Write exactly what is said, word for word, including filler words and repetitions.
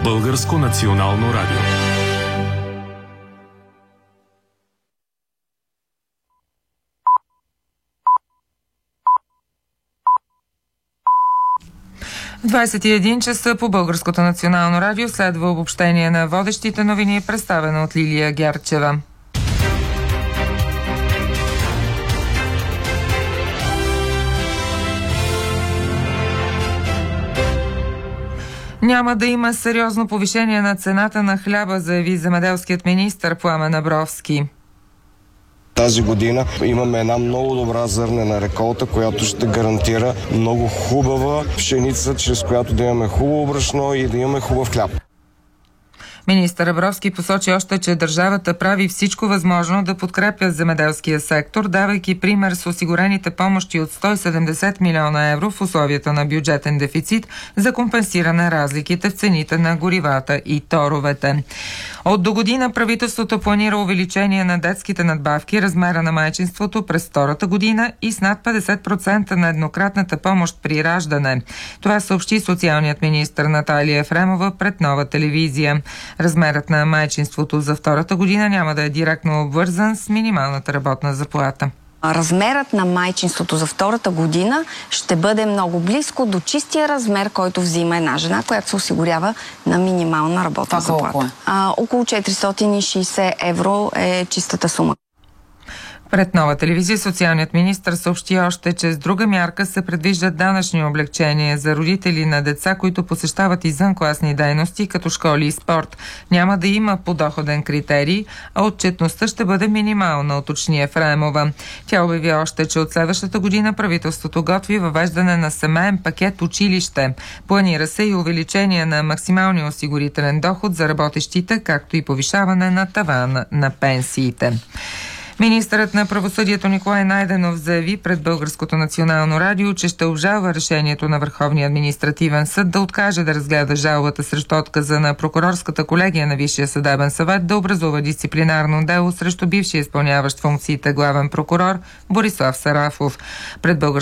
Българско национално радио. двадесет и един часа по Българското национално радио следва обобщение на водещите новини, представено от Лилия Гярчева. Няма да има сериозно повишение на цената на хляба, заяви земеделският министър Пламен Абровски. Тази година имаме една много добра зърнена реколта, която ще гарантира много хубава пшеница, чрез която да имаме хубаво брашно и да имаме хубав хляб. Министър Абровски посочи още, че държавата прави всичко възможно да подкрепя земеделския сектор, давайки пример с осигурените помощи от сто и седемдесет милиона евро в условията на бюджетен дефицит за компенсиране разликите в цените на горивата и торовете. От до година правителството планира увеличение на детските надбавки, размера на майчинството през втората година и с над петдесет процента на еднократната помощ при раждане. Това съобщи социалният министър Наталия Ефремова пред Нова телевизия. Размерът на майчинството за втората година няма да е директно обвързан с минималната работна заплата. Размерът на майчинството за втората година ще бъде много близко до чистия размер, който взима една жена, която се осигурява на минимална работна заплата. А, около четиристотин и шейсет евро е чистата сума. Пред Нова телевизия социалният министър съобщи още, че с друга мярка се предвиждат данъчни облегчения за родители на деца, които посещават извънкласни дейности, като школи и спорт. Няма да има подоходен критерий, а отчетността ще бъде минимална, уточни Ефремова. Тя обяви още, че от следващата година правителството готви въвеждане на семеен пакет училище. Планира се и увеличение на максималния осигурителен доход за работещите, както и повишаване на тавана на пенсиите. Министърът на правосъдието Николай Найденов заяви пред Българското национално радио, че ще обжалва решението на Върховния административен съд да откаже да разгледа жалбата срещу отказа на прокурорската колегия на Висшия съдебен съвет да образува дисциплинарно дело срещу бившия изпълняващ функциите главен прокурор Борислав Сарафов. Пред